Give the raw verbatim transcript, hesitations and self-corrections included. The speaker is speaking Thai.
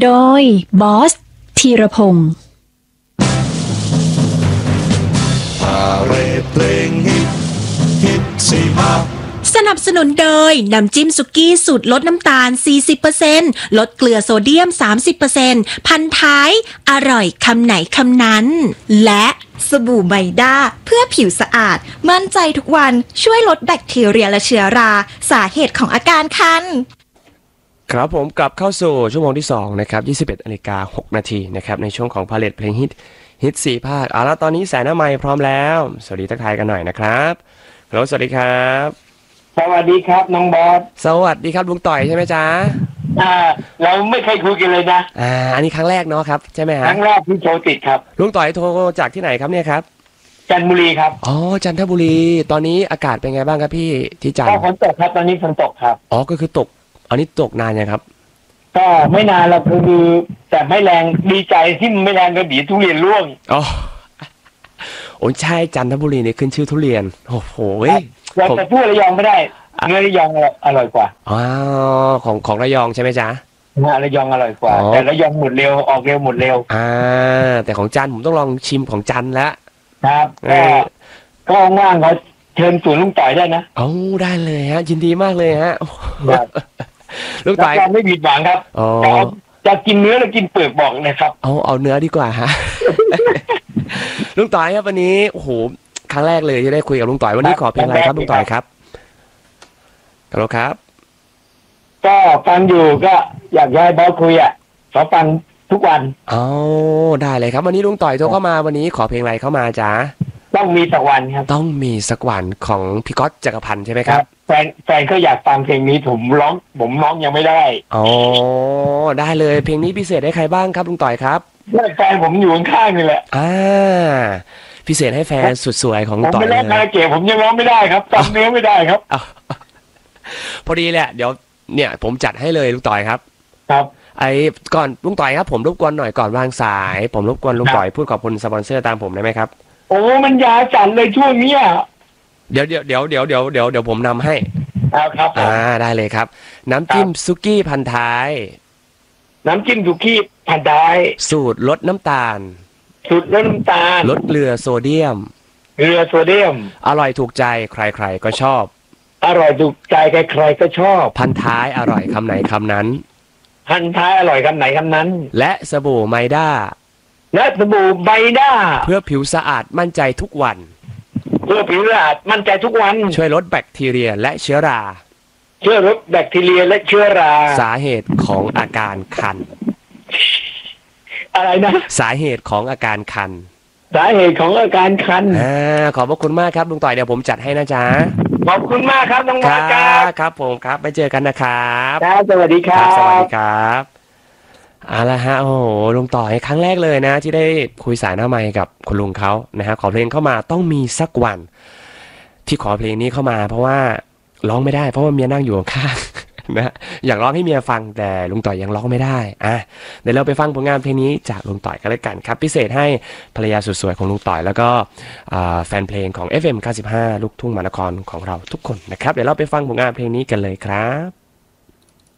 โดยบอสธีรพงศ์พาเรดเพลงฮิตฮิตสี่ภาคสนับสนุนโดยน้ำจิ้มสุกี้สูตรลดน้ำตาล สี่สิบเปอร์เซ็นต์ ลดเกลือโซเดียม สามสิบเปอร์เซ็นต์ พันท้ายอร่อยคำไหนคำนั้นและสบู่ไมด้าเพื่อผิวสะอาดมั่นใจทุกวันช่วยลดแบคทีเรียและเชื้อราสาเหตุของอาการคันครับผมกลับเข้าสู่ชั่วโมงที่สองนะครับยี่สิบเอ็ดนาฬิกาหกนาทีนะครับในช่วงของพาเลทเพลงฮิตฮิตสี่ภาคเอาละตอนนี้แสนหน้าไมค์พร้อมแล้วสวัสดีทักทายกันหน่อยนะครับฮัลโหลสวัสดีครับสวัสดีครับน้องบอสสวัสดีครับลุงต่อยใช่ไหมจ๊ะอ่าเราไม่เคยคุยกันเลยนะอ่าอันนี้ครั้งแรกเนาะครับใช่ไหมฮะครั้งแรกที่โทรติดครับลุงต่อยโทรจากที่ไหนครับเนี่ยครับจันทบุรีครับอ๋อจันทบุรีตอนนี้อากาศเป็นไงบ้างครับพี่ที่จันทร์ฝนตกครับตอนนี้ฝนตกครับอ๋อก็คือตกอันนี้ตกนานยังครับก็ไม่นานเราคือแต่ไม่แรงดีใจที่ไม่แรงก็ดีทุเรียนร่วงอ๋อโอ้ใช่จันทบุรีนี่ขึ้นชื่อทุเรียนโอ้โหเราจะพูดระยองไม่ได้เนื้อระยองอร่อยกว่าอ๋อของของระยองใช่ไหมจ๊ะเนื้อระยองอร่อยกว่าแต่ระยองหมดเร็วออกเร็วหมดเร็วอ่าแต่ของจันผมต้องลองชิมของจันแล้วครับก็ก็ว่างๆเขาเชิญสวนลุงต่อยได้นะอ๋อได้เลยฮะยินดีมากเลยฮะลุงต่อยไม่ผิดหวังครับจะจะกินเนื้อหรือกินเปลือกบอกเลยครับเอาเอาเนื้อดีกว่าฮะลุงต่อยครับวันนี้โอ้โหครั้งแรกเลยที่ได้คุยกับลุงต่อยวันนี้ขอเพลงอะไรครับลุงต่อยครับฮัลโหลครับก็ฟังอยู่ก็อยากให้บอสคุยอ่ะขอฟังทุกวันอ๋อได้เลยครับวันนี้ลุงต่อยโทรเข้ามาวันนี้ขอเพลงอะไรเข้ามาจ๊ะต้องมีสักวันครับต้องมีสักวันของพี่ก๊อตจักรพันธ์ใช่ไหมครับแฟนแฟนก็อยากฟังเพลงนี้ผมร้องผมร้องยังไม่ได้อ๋อได้เลยเพลงนี้พิเศษให้ใครบ้างครับลุงต่อยครับแฟนผมอยู่ข้างๆนี่แหละอ่าพิเศษให้แฟนสุดสวยของต่อยผมไม่ร้องคาราเกะผมยังร้องไม่ได้ครับจำเนื้อไม่ได้ครับพอดีแหละเดี๋ยวเนี่ยผมจัดให้เลยลุงต่อยครับครับไอ้ก่อนลุงต่อยครับผมรบกวนหน่อยก่อนวางสายผมรบกวนลุงต่อยพูดขอบคุณสปอนเซอร์ตามผมได้ไหมครับโอ้มันยาจัดเลยช่วงนี้เดี๋ยวเดี๋ยวเดี๋ยวเดี๋ยวเดี๋ยวเดี๋ยวเดี๋ยวผมนำให้เอาครับอ่าได้เลยครับน้ำจิ้มซุกี้พันท้ายน้ำจิ้มซุกี้พันท้ายสูตรลดน้ำตาลสูตรลดน้ำตาลลดเกลือโซเดียมเกลือโซเดียมอร่อยถูกใจใครๆก็ชอบอร่อยถูกใจใครๆก็ชอบพันท้ายอร่อยคำไหนคำนั้นพันท้ายอร่อยคำไหนคำนั้นและสบู่ไมด้าและสบู่ไมด้าเพื่อผิวสะอาดมั่นใจทุกวันเพื่อผิวสะอาดมั่นใจทุกวันช่วยลดแบคทีเรียและเชื้อราช่วยลดแบคทีเรียและเชื้อราสาเหตุของอาการคันอะไรนะสาเหตุของอาการคันสาเหตุของอาการคันอ่าขอบพระคุณมากครับลุงต่อยเดี๋ยวผมจัดให้นะจ๊ะขอบคุณมากครับน้องบอสครับครับผมครับไปเจอกันนะครับครับสวัสดีครับสวัสดีครับเอาละฮะโอ้โหลุงต่อยครั้งแรกเลยนะที่ได้คุยสายหน้าไมค์กับคุณลุงเขานะฮะขอเพลงเข้ามาต้องมีสักวันที่ขอเพลงนี้เข้ามาเพราะว่าร้องไม่ได้เพราะว่าเมียนั่งอยู่ข้างนะอยากร้องให้เมียฟังแต่ลุงต่อยยังร้องไม่ได้อ่ะเดี๋ยวเราไปฟังผลงานเพลงนี้จากลุงต่อยกันเลยกันครับพิเศษให้ภรรยาสุดสวยของลุงต่อยแล้วก็แฟนเพลงของ เอฟ เอ็ม เก้าสิบห้า ลูกทุ่งมหานครของเราทุกคนนะครับเดี๋ยวเราไปฟังผลงานเพลงนี้กันเลยครับ